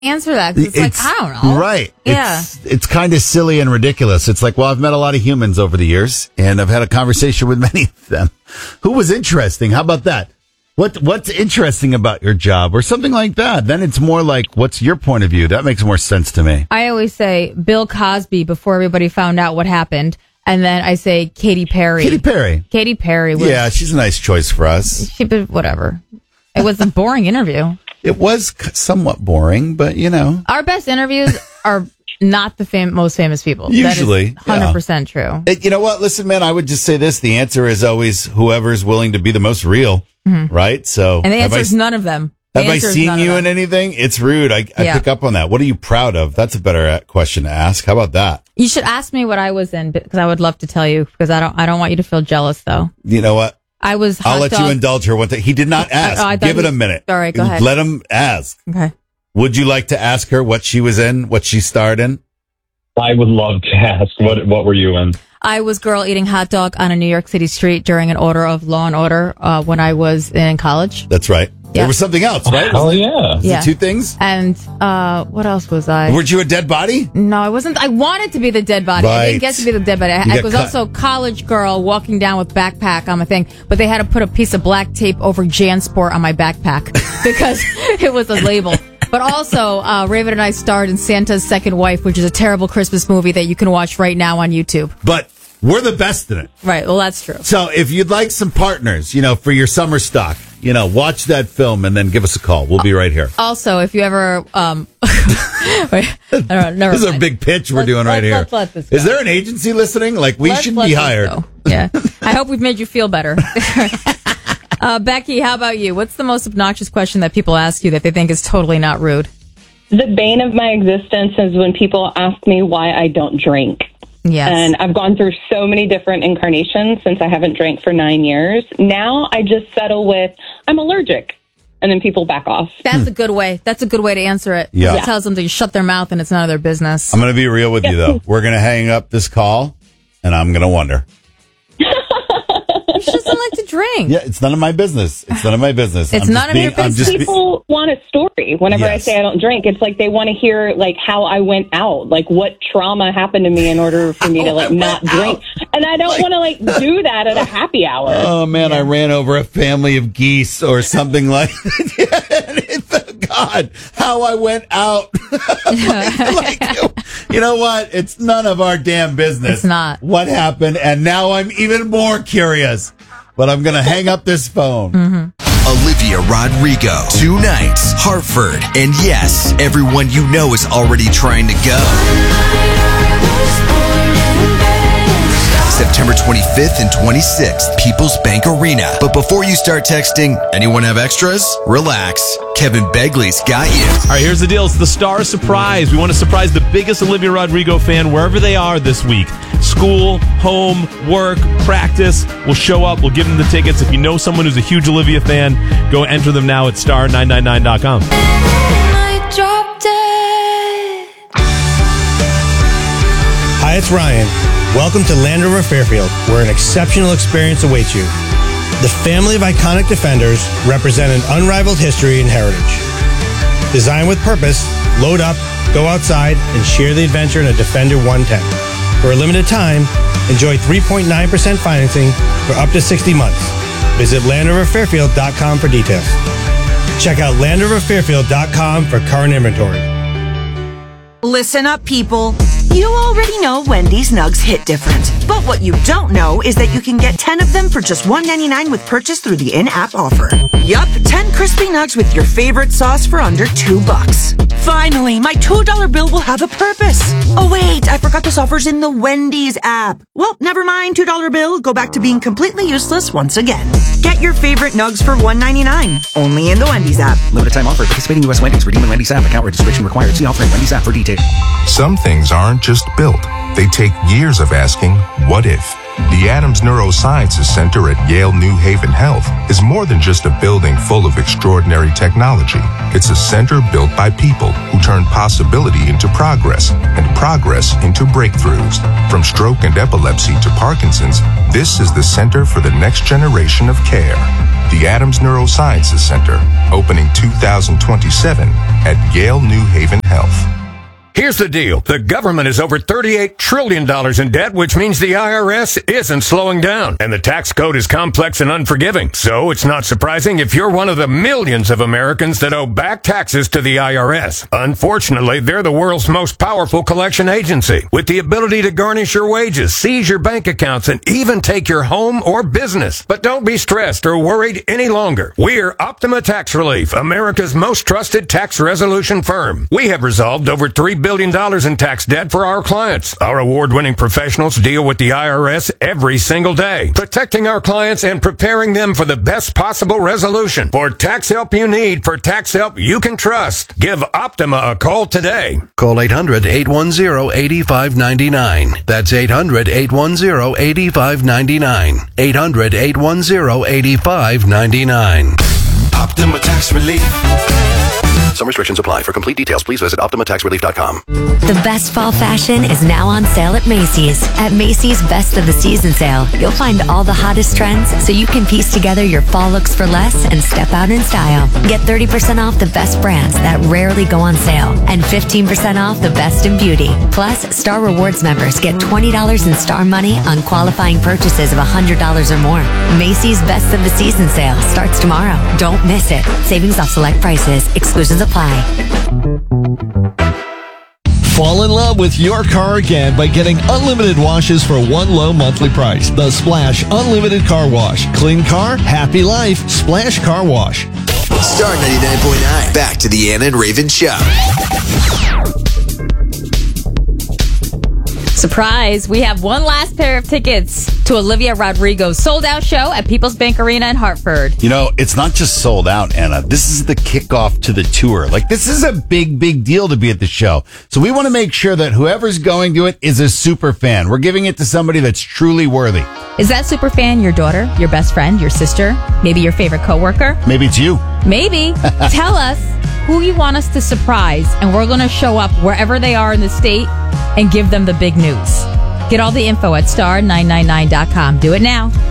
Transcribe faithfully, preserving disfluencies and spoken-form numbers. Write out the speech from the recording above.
answer that because it's, it's like, I don't know. Right. Yeah. It's, it's kind of silly and ridiculous. It's like, well, I've met a lot of humans over the years and I've had a conversation with many of them. Who was interesting? How about that? What What's interesting about your job or something like that? Then it's more like, what's your point of view? That makes more sense to me. I always say Bill Cosby before everybody found out what happened. And then I say Katy Perry. Katy Perry. Katy Perry. Was, yeah, she's a nice choice for us. She, whatever. It was a boring interview. It was somewhat boring, but you know. Our best interviews are not the fam- most famous people. Usually. That is one hundred percent yeah. true. It, you know what? Listen, man, I would just say this. The answer is always whoever's willing to be the most real, mm-hmm. right? So, and the answer is none of them. The have I seen you in anything? It's rude. I, I yeah. pick up on that. What are you proud of? That's a better question to ask. How about that? You should ask me what I was in because I would love to tell you because I don't I don't want you to feel jealous, though. You know what? I was hot I'll let dog. you indulge her one thing. He did not ask. oh, Give it a minute. All right, go ahead. Let him ask. Okay. Would you like to ask her what she was in, what she starred in? I would love to ask. What What were you in? I was girl eating hot dog on a New York City street during an order of Law and Order uh, when I was in college. That's right. Yeah. There was something else, right? Oh, yeah. Was yeah. Two things? And uh, what else was I? Weren't you a dead body? No, I wasn't. I wanted to be the dead body. Right. I didn't get to be the dead body. I, I was cut. also college girl walking down with backpack on my thing, but they had to put a piece of black tape over JanSport on my backpack because it was a label. But also, uh, Raven and I starred in Santa's Second Wife, which is a terrible Christmas movie that you can watch right now on YouTube. But we're the best in it. Right. Well, that's true. So if you'd like some partners, you know, for your summer stock, you know, watch that film and then give us a call. We'll be right here. Also, if you ever, um, wait, I don't know, never this is mind. a big pitch we're let's, doing right let's, here. Let's let this go. Is there an agency listening? Like, we let's should let be hired. Go. Yeah. I hope we've made you feel better. uh, Becky, how about you? What's the most obnoxious question that people ask you that they think is totally not rude? The bane of my existence is when people ask me why I don't drink. Yes. And I've gone through so many different incarnations since I haven't drank for nine years. Now I just settle with, I'm allergic. And then people back off. That's a good way. That's a good way to answer it. Yeah. It tells them to shut their mouth and it's none of their business. I'm going to be real with you, though. We're going to hang up this call, and I'm going to wonder. She doesn't like to drink. Yeah, it's none of my business. It's none of my business. It's I'm none of being, your business. Just People be- want a story. Whenever yes. I say I don't drink, it's like they want to hear like how I went out, like what trauma happened to me in order for me to like not drink. Out. And I don't like, want to like do that at a happy hour. Oh man, yeah. I ran over a family of geese or something like that. God, how I went out. like, like, you know what? It's none of our damn business. It's not. What happened? And now I'm even more curious. But I'm going to hang up this phone. Mm-hmm. Olivia Rodrigo, two nights, Hartford. And yes, everyone you know is already trying to go. September twenty-fifth and twenty-sixth, People's Bank Arena. But before you start texting, anyone have extras? Relax. Kevin Begley's got you. All right, here's the deal. It's the Star Surprise. We want to surprise the biggest Olivia Rodrigo fan wherever they are this week. School, home, work, practice. We'll show up. We'll give them the tickets. If you know someone who's a huge Olivia fan, go enter them now at star nine nine nine dot com. Hi, it's Ryan. Welcome to Land Rover Fairfield, where an exceptional experience awaits you. The family of iconic Defenders represent an unrivaled history and heritage. Designed with purpose, load up, go outside, and share the adventure in a Defender one ten. For a limited time, enjoy three point nine percent financing for up to sixty months. Visit land rover fairfield dot com for details. Check out land rover fairfield dot com for current inventory. Listen up, people. You already know Wendy's Nugs hit different. But what you don't know is that you can get ten of them for just one ninety-nine with purchase through the in-app offer. Yup, ten crispy nugs with your favorite sauce for under two bucks. Finally, my two dollar bill will have a purpose. Oh wait, I forgot this offer's in the Wendy's app. Well, never mind, two dollar bill. Go back to being completely useless once again. Get your favorite nugs for one ninety-nine. Only in the Wendy's app. Limited time offer. Participating U S Wendy's. Redeem in Wendy's app. Account registration required. See offer in Wendy's app for details. Some things aren't just built. They take years of asking, what if? The Adams Neurosciences Center at Yale New Haven Health is more than just a building full of extraordinary technology. It's a center built by people who turn possibility into progress and progress into breakthroughs. From stroke and epilepsy to Parkinson's, this is the center for the next generation of care. the Adams Neurosciences Center, opening two thousand twenty-seven at Yale New Haven Health. Here's the deal. The government is over thirty-eight trillion dollars in debt, which means the I R S isn't slowing down. And the tax code is complex and unforgiving. So it's not surprising if you're one of the millions of Americans that owe back taxes to the I R S. Unfortunately, they're the world's most powerful collection agency, with the ability to garnish your wages, seize your bank accounts, and even take your home or business. But don't be stressed or worried any longer. We're Optima Tax Relief, America's most trusted tax resolution firm. We have resolved over three billion dollars in tax debt for our clients. Our award-winning professionals deal with the I R S every single day, protecting our clients and preparing them for the best possible resolution. For tax help you need, for tax help you can trust, give Optima a call today. Call eight hundred, eight one zero, eight five nine nine. That's eight hundred, eight one zero, eight five nine nine. eight hundred, eight one zero, eight five nine nine. Optima Tax Relief. Some restrictions apply. For complete details, please visit optima tax relief dot com. The best fall fashion is now on sale at Macy's. At Macy's Best of the Season sale, you'll find all the hottest trends so you can piece together your fall looks for less and step out in style. Get thirty percent off the best brands that rarely go on sale and fifteen percent off the best in beauty. Plus, Star Rewards members get twenty dollars in Star Money on qualifying purchases of one hundred dollars or more. Macy's Best of the Season sale starts tomorrow. Don't miss it. Savings off select prices. Exclusions apply. Fall in love with your car again by getting unlimited washes for one low monthly price. The Splash Unlimited Car Wash. Clean car, happy life. Splash Car Wash. Star ninety-nine point nine. Back to the Ann and Raven Show. Surprise! We have one last pair of tickets to Olivia Rodrigo's sold-out show at People's Bank Arena in Hartford. You know, it's not just sold out, Anna. This is the kickoff to the tour. Like, this is a big, big deal to be at the show. So we want to make sure that whoever's going to it is a super fan. We're giving it to somebody that's truly worthy. Is that super fan your daughter, your best friend, your sister, maybe your favorite coworker? Maybe it's you. Maybe. Tell us who you want us to surprise, and we're going to show up wherever they are in the state and give them the big news. Get all the info at star nine ninety-nine dot com. Do it now.